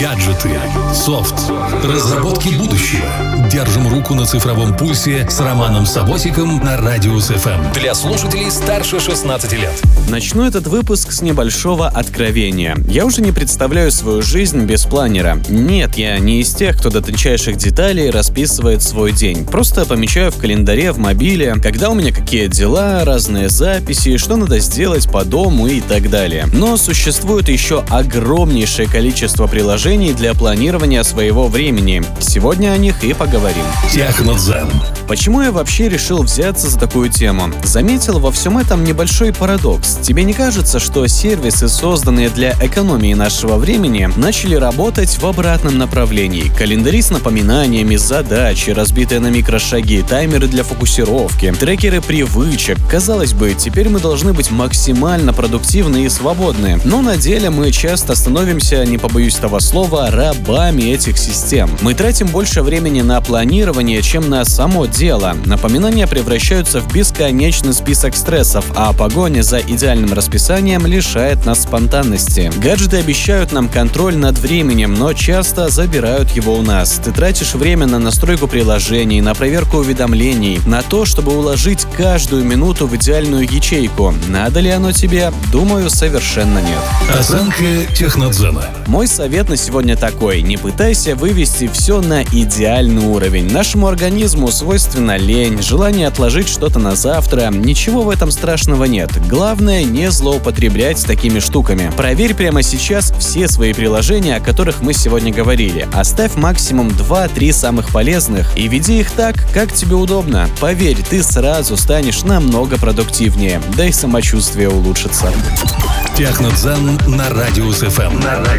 Гаджеты, софт, разработки будущего. Держим руку на цифровом пульсе с Романом Саботиком на Радиус ФМ. Для слушателей старше 16 лет. Начну этот выпуск с небольшого откровения. Я уже не представляю свою жизнь без планера. Нет, я не из тех, кто до тончайших деталей расписывает свой день. Просто помечаю в календаре, в мобиле, когда у меня какие дела, разные записи, что надо сделать по дому и так далее. Но существует еще огромнейшее количество приложений для планирования своего времени. Сегодня о них и поговорим. Технодзен. Почему я вообще решил взяться за такую тему? Заметил во всем этом небольшой парадокс. Тебе не кажется, что сервисы, созданные для экономии нашего времени, начали работать в обратном направлении? Календари с напоминаниями, задачи, разбитые на микрошаги, таймеры для фокусировки, трекеры привычек. Казалось бы, теперь мы должны быть максимально продуктивны и свободны. Но на деле мы часто становимся, не побоюсь того слова, рабами этих систем. Мы тратим больше времени на планирование, чем на само дело. Напоминания превращаются в бесконечный список стрессов, а погоня за идеальным расписанием лишает нас спонтанности. Гаджеты обещают нам контроль над временем, но часто забирают его у нас. Ты тратишь время на настройку приложений, на проверку уведомлений, на то, чтобы уложить каждую минуту в идеальную ячейку. Надо ли оно тебе? Думаю, совершенно нет. Оценка Технодзена. Мой совет на сегодня такой: не пытайся вывести все на идеальный уровень. Нашему организму свойственна лень, желание отложить что-то на завтра. Ничего в этом страшного нет. Главное, не злоупотреблять такими штуками. Проверь прямо сейчас все свои приложения, о которых мы сегодня говорили. Оставь максимум 2-3 самых полезных и веди их так, как тебе удобно. Поверь, ты сразу станешь намного продуктивнее, да и самочувствие улучшится. Технодзен на Радиус ФМ.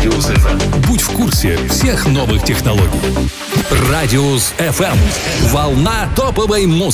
Будь в курсе всех новых технологий. Радиус ФМ. Волна топовой музыки.